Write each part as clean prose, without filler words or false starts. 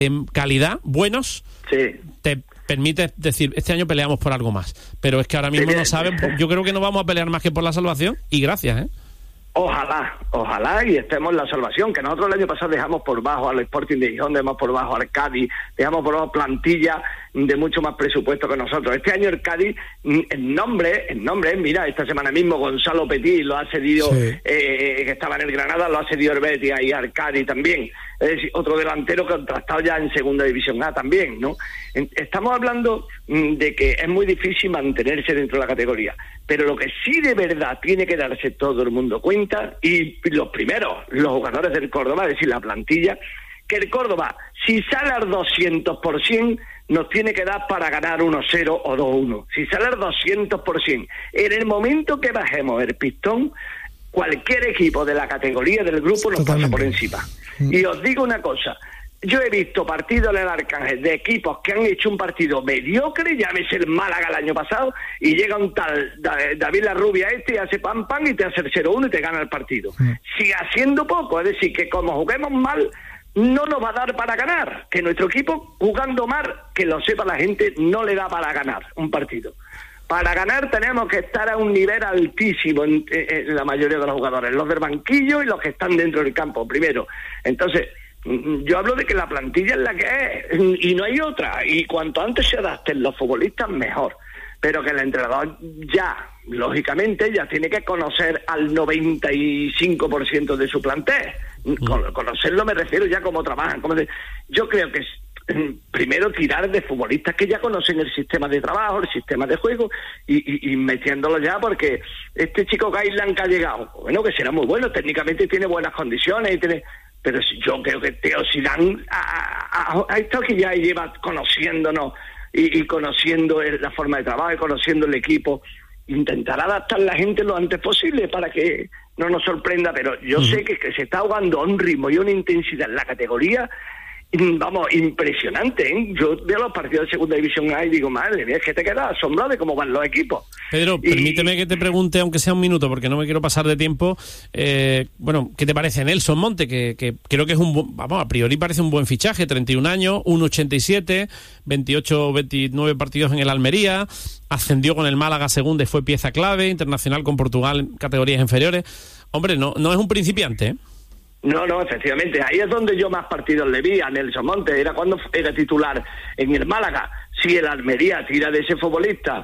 calidad, buenos, sí, te permite decir, este año peleamos por algo más. Pero es que ahora mismo no saben, yo creo que no vamos a pelear más que por la salvación, y gracias, Ojalá y estemos en la salvación, que nosotros el año pasado dejamos por bajo al Sporting de Gijón, dejamos por bajo al Cádiz, dejamos por bajo plantilla de mucho más presupuesto que nosotros. Este año el Cádiz, en nombre, mira, esta semana mismo Gonzalo Petit lo ha cedido, que estaba en el Granada, lo ha cedido el Betis y al Cádiz también. Es decir, otro delantero contrastado ya en Segunda División A también, ¿no? Estamos hablando de que es muy difícil mantenerse dentro de la categoría, pero lo que sí de verdad tiene que darse todo el mundo cuenta, y los primeros, los jugadores del Córdoba, es decir, la plantilla, que el Córdoba, si sale al 200%, nos tiene que dar para ganar 1-0 o 2-1. Si sale al 200%, en el momento que bajemos el pistón, cualquier equipo de la categoría del grupo nos pasa por encima. Y os digo una cosa, yo he visto partidos en el Arcángel de equipos que han hecho un partido mediocre, llámese el Málaga el año pasado, y llega un tal David Larrubia y hace pam y te hace el 0-1 y te gana el partido. Sigue haciendo poco, es decir, que como juguemos mal, no nos va a dar para ganar, que nuestro equipo jugando mal, que lo sepa la gente, no le da para ganar un partido. Para ganar tenemos que estar a un nivel altísimo en la mayoría de los jugadores, los del banquillo y los que están dentro del campo, primero. Entonces, yo hablo de que la plantilla es la que es, y no hay otra, y cuanto antes se adapten los futbolistas, mejor. Pero que el entrenador ya, lógicamente, ya tiene que conocer al 95% de su plantel. Conocerlo me refiero ya cómo trabajan. Yo creo que primero tirar de futbolistas que ya conocen el sistema de trabajo, el sistema de juego, y metiéndolo ya, porque este chico Gaislan que ha llegado, bueno, que será muy bueno, técnicamente tiene buenas condiciones, pero yo creo que Teo Zidane ha estado que ya lleva conociéndonos y conociendo la forma de trabajo y conociendo el equipo. Intentará adaptar a la gente lo antes posible para que no nos sorprenda, pero yo sé que se está jugando a un ritmo y una intensidad en la categoría, vamos, impresionante, ¿eh? Yo veo los partidos de Segunda División A y digo, madre mía, es que te quedas asombrado de cómo van los equipos. Pedro, permíteme que te pregunte, aunque sea un minuto, porque no me quiero pasar de tiempo. Bueno, ¿qué te parece Nelson Monte? Que creo que es a priori parece un buen fichaje, 31 años, 1,87, 29 partidos en el Almería, ascendió con el Málaga segunda y fue pieza clave, internacional con Portugal en categorías inferiores. Hombre, no es un principiante, ¿eh? No, efectivamente, ahí es donde yo más partidos le vi a Nelson Montes, era cuando era titular en el Málaga. Si el Almería tira de ese futbolista,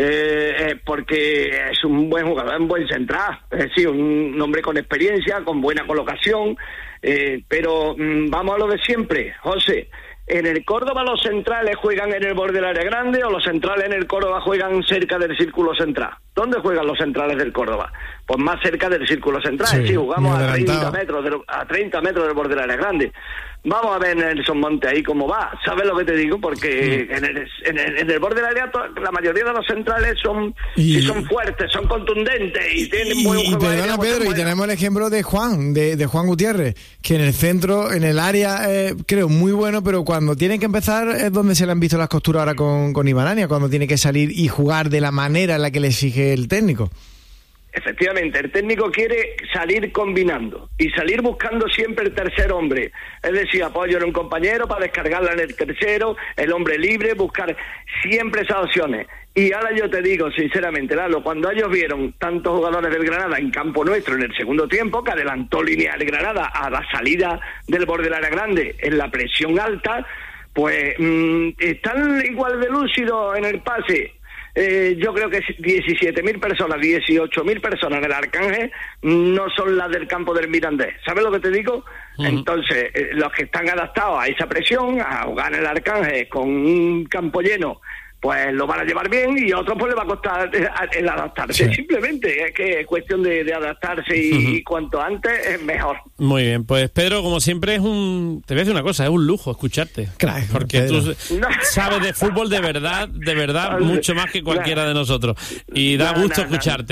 porque es un buen jugador, un buen central, es decir, un hombre con experiencia, con buena colocación, pero vamos a lo de siempre, José. ¿En el Córdoba los centrales juegan en el borde del área grande o los centrales en el Córdoba juegan cerca del círculo central? ¿Dónde juegan los centrales del Córdoba? Pues más cerca del círculo central, sí, jugamos a 30 metros del borde del área grande. Vamos a ver Nelson Monte ahí cómo va. ¿Sabes lo que te digo? Porque en el borde del área la mayoría de los centrales son fuertes, son contundentes y tienen buen juego. Y perdona, Pedro, y tenemos el ejemplo de Juan, de Juan Gutiérrez, que en el centro, en el área, creo muy bueno, pero cuando tiene que empezar es donde se le han visto las costuras ahora con Ibarania, cuando tiene que salir y jugar de la manera en la que le exige el técnico. Efectivamente, el técnico quiere salir combinando y salir buscando siempre el tercer hombre, es decir, apoyo en un compañero para descargarla en el tercero, el hombre libre, buscar siempre esas opciones. Y ahora yo te digo, sinceramente, Lalo, cuando ellos vieron tantos jugadores del Granada en campo nuestro en el segundo tiempo, que adelantó línea del Granada a la salida del borde del área grande en la presión alta, pues están igual de lúcidos en el pase. Yo creo que 17.000 personas, 18.000 personas en el Arcángel no son las del campo del Mirandés. ¿Sabes lo que te digo? Entonces, los que están adaptados a esa presión, a jugar en el Arcángel con un campo lleno, pues lo van a llevar bien, y a otros pues le va a costar el adaptarse. Sí. Simplemente es que es cuestión de adaptarse y cuanto antes es mejor. Muy bien, pues Pedro, como siempre te voy a decir una cosa, es un lujo escucharte. Claro, porque Pedro, tú sabes de fútbol de verdad, mucho más que cualquiera de nosotros. Y da gusto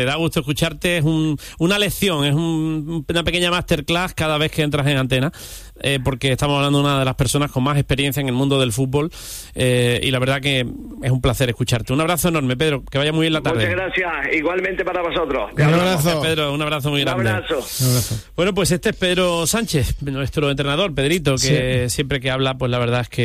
escucharte, es una lección, es una pequeña masterclass cada vez que entras en antena porque estamos hablando de una de las personas con más experiencia en el mundo del fútbol, y la verdad que es un placer escucharte. Un abrazo enorme, Pedro, que vaya muy bien la tarde. Muchas gracias, igualmente para vosotros. Un abrazo. Gracias, Pedro, un abrazo muy grande. Un abrazo. Bueno, pues este es Pedro Sánchez, nuestro entrenador, Pedrito, que siempre que habla, pues la verdad es que